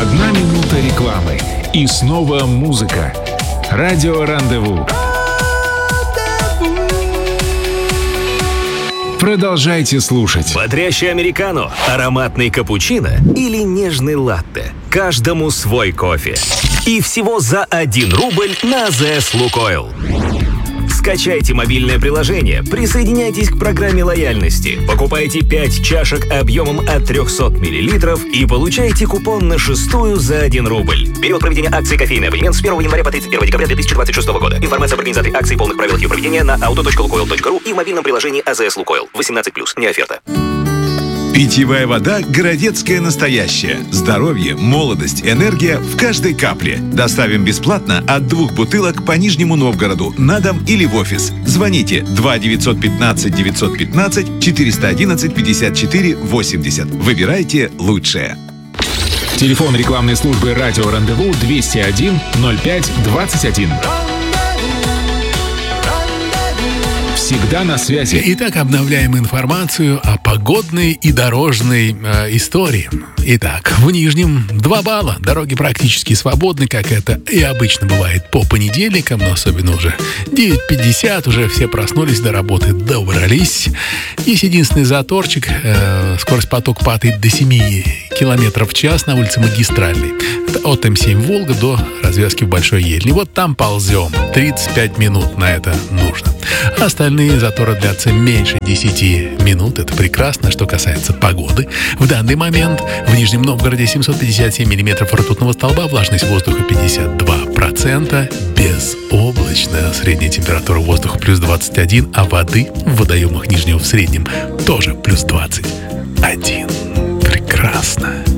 Одна минута рекламы. И снова музыка. Радио Рандеву. Продолжайте слушать. Бодрящий американо, ароматный капучино или нежный латте. Каждому свой кофе. И всего за 1 рубль на АЗС «Лукойл». Скачайте мобильное приложение, присоединяйтесь к программе лояльности, покупайте 5 чашек объемом от 300 мл и получайте купон на 6-ю за 1 рубль. Период проведения акции «Кофейный абонемент» с 1 января по 31 декабря 2026 года. Информация об организации акции и полных правилах ее проведения на auto.lukoil.ru и в мобильном приложении АЗС «Лукойл». 18+. Не оферта. Питьевая вода «Городецкая настоящая». Здоровье, молодость, энергия в каждой капле. Доставим бесплатно от 2 бутылок по Нижнему Новгороду на дом или в офис. Звоните 2 915 915 411 54 80. Выбирайте лучшее. Телефон рекламной службы «Радио Рандеву» 201 05 21. Всегда на связи. Итак, обновляем информацию о погодной и дорожной истории. Итак, в Нижнем 2 балла. Дороги практически свободны, как это и обычно бывает по понедельникам, но особенно уже 9:50, уже все проснулись, до работы добрались. Есть единственный заторчик. Скорость потока падает до 7 км в час на улице Магистральной. Это от М7 Волга до развязки в Большой Ельне. Вот там ползем. 35 минут на это нужно. Остальные заторы длятся меньше 10 минут. Это прекрасно. Что касается погоды. В данный момент в Нижнем Новгороде 757 миллиметров ртутного столба, влажность воздуха 52%, безоблачно. Средняя температура воздуха плюс 21, а воды в водоемах Нижнего в среднем тоже плюс 21. Прекрасно.